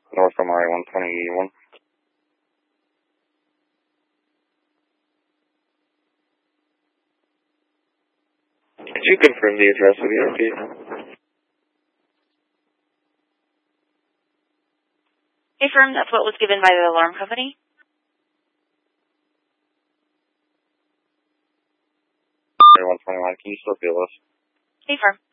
North Omari 121. Could you confirm the address of the RP? Confirm that's what was given by the alarm company. 121, can you still feel us? Confirm.